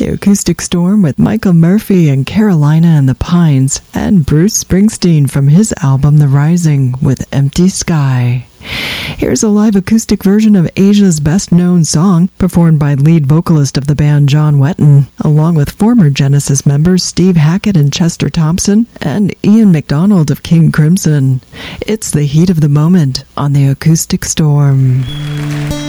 The Acoustic Storm with Michael Murphy and Carolina and the Pines, and Bruce Springsteen from his album The Rising with Empty Sky. Here's a live acoustic version of Asia's best-known song, performed by lead vocalist of the band John Wetton, along with former Genesis members Steve Hackett and Chester Thompson, and Ian MacDonald of King Crimson. It's the heat of the moment on The Acoustic Storm.